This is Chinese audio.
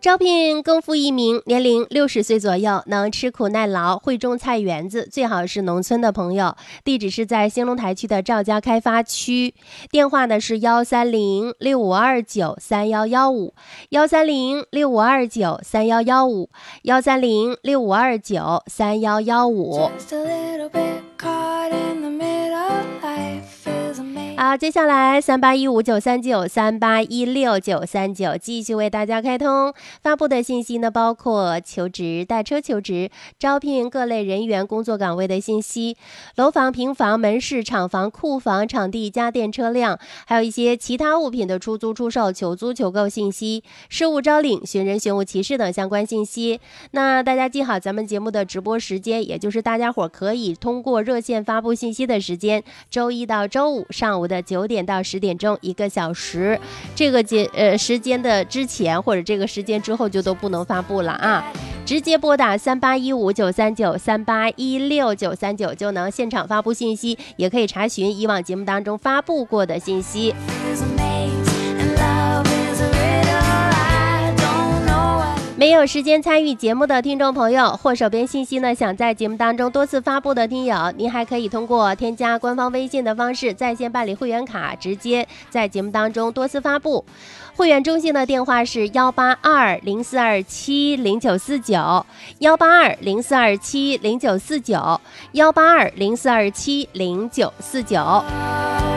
招聘更夫1名，年龄60岁左右，能吃苦耐劳，会种菜园子，最好是农村的朋友。地址是在兴隆台区的赵家开发区，电话呢是13065293115，13065293115。好，接下来381593939389继续为大家开通。发布的信息呢，包括求职、代车求职、招聘各类人员工作岗位的信息，楼房、平房、门市、厂房、库房、场地、家电、车辆，还有一些其他物品的出租、出售、求租、求购信息，事务招领、寻人、寻物、启事等相关信息。那大家记好咱们节目的直播时间，也就是大家伙可以通过热线发布信息的时间，周一到周五上午的9点到10点钟1个小时，这个时间的之前或者这个时间之后就都不能发布了啊！直接拨打38159393816939就能现场发布信息，也可以查询以往节目当中发布过的信息。没有时间参与节目的听众朋友，或手边信息呢想在节目当中多次发布的听友，您还可以通过添加官方微信的方式在线办理会员卡，直接在节目当中多次发布。会员中心的电话是18204270949，18204270949，18204270949。